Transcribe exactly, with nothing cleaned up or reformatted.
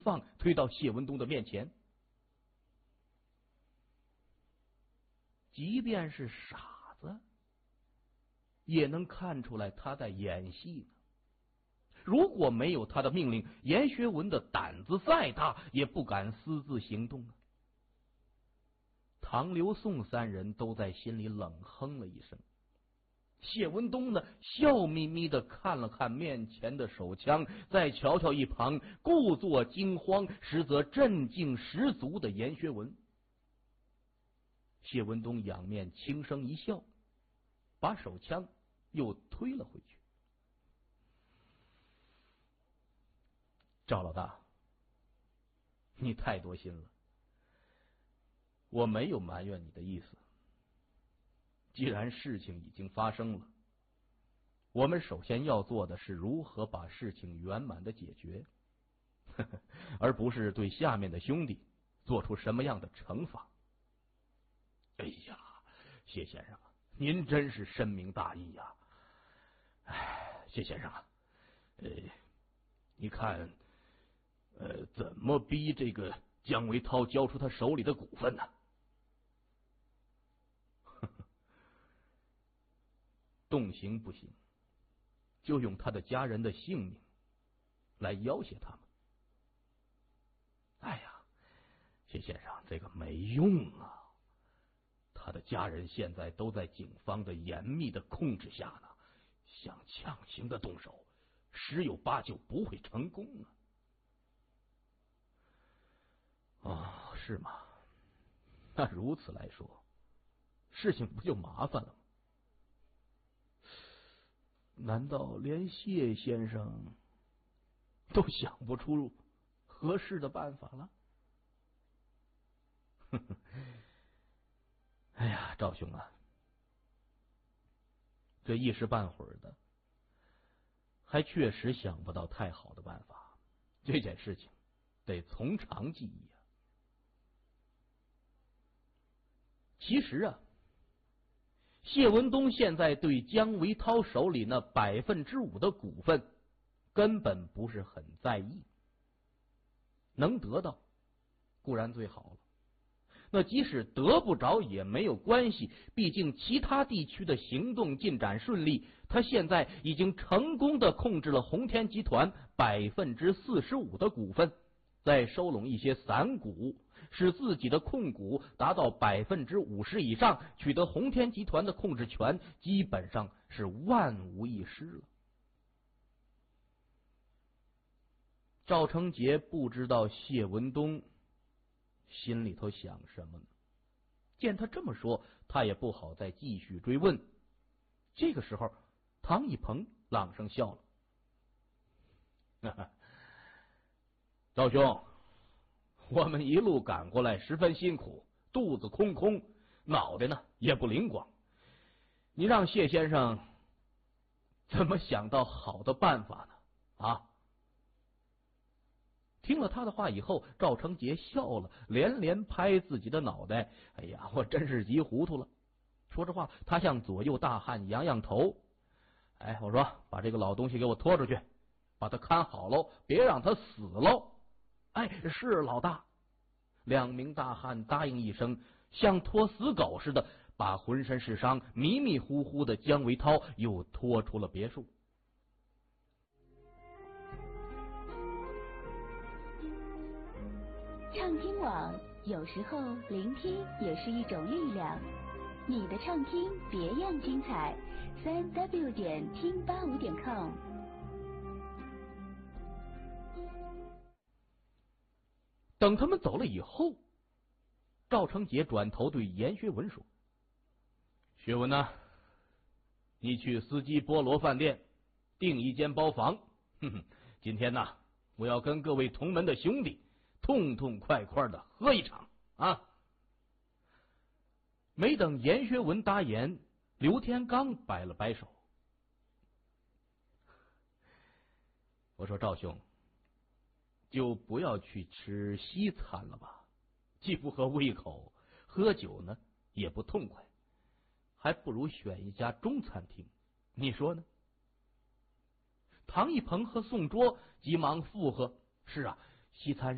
放推到谢文东的面前。即便是傻子，也能看出来他在演戏呢。如果没有他的命令，严学文的胆子再大，也不敢私自行动啊。唐、刘、宋三人都在心里冷哼了一声。谢文东呢，笑眯眯的看了看面前的手枪，再瞧瞧一旁故作惊慌，实则镇静十足的严学文。谢文东仰面轻声一笑，把手枪又推了回去。赵老大，你太多心了，我没有埋怨你的意思。既然事情已经发生了，我们首先要做的是如何把事情圆满的解决，呵呵，而不是对下面的兄弟做出什么样的惩罚。哎呀，谢先生啊，您真是深明大义呀！哎，谢先生啊，呃，你看，呃，怎么逼这个姜维涛交出他手里的股份呢？动刑不行，就用他的家人的性命来要挟他们。哎呀，谢先生，这个没用啊！他的家人现在都在警方的严密的控制下呢，想强行的动手，十有八九不会成功啊！哦，是吗？那如此来说，事情不就麻烦了吗？难道连谢先生都想不出合适的办法了？呵呵，哎呀，赵兄啊，这一时半会儿的，还确实想不到太好的办法。这件事情得从长计议啊。其实啊，谢文东现在对姜维涛手里那百分之五的股份根本不是很在意，能得到固然最好了，那即使得不着也没有关系，毕竟其他地区的行动进展顺利，他现在已经成功的控制了宏天集团百分之四十五的股份，再收拢一些散股，使自己的控股达到百分之五十以上，取得宏天集团的控制权，基本上是万无一失了。赵成杰不知道谢文东心里头想什么呢？见他这么说，他也不好再继续追问。这个时候，唐一鹏朗声笑了：“赵兄，我们一路赶过来十分辛苦，肚子空空，脑袋呢也不灵光。你让谢先生怎么想到好的办法呢？啊？”听了他的话以后，赵成杰笑了，连连拍自己的脑袋：“哎呀，我真是急糊涂了。”说着话，他向左右大汉扬扬头：“哎，我说把这个老东西给我拖出去，把他看好喽，别让他死喽。”“哎，是老大。”两名大汉答应一声，像拖死狗似的，把浑身是伤、迷迷糊糊的姜维涛又拖出了别墅。 畅听网，有时候聆听也是一种力量。你的畅听别样精彩，三 w 点听八五点 com。 等他们走了以后，赵成杰转头对严学文说：“学文呐，你去司机菠萝饭店订一间包房。哼哼，今天呐，我要跟各位同门的兄弟痛痛快快的喝一场啊！”没等严学文答言，刘天刚摆了摆手：“我说赵兄，就不要去吃西餐了吧，既不合胃口，喝酒呢也不痛快，还不如选一家中餐厅，你说呢？”唐一鹏和宋卓急忙附和：“是啊，西餐